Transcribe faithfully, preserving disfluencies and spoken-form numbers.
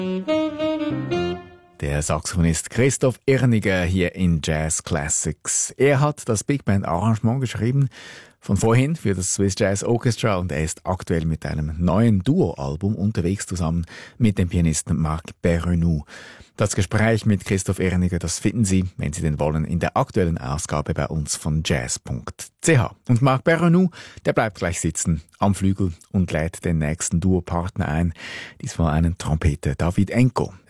Der Saxophonist Christoph Erniger hier in Jazz Classics. Er hat das Big Band Arrangement geschrieben, von vorhin für das Swiss Jazz Orchestra, und er ist aktuell mit einem neuen Duo-Album unterwegs zusammen mit dem Pianisten Marc Perrenoud. Das Gespräch mit Christoph Erniger, das finden Sie, wenn Sie denn wollen, in der aktuellen Ausgabe bei uns von jazz punkt c h. Und Marc Perrenoud, der bleibt gleich sitzen am Flügel und lädt den nächsten Duopartner ein. Diesmal einen Trompeter, David Enko.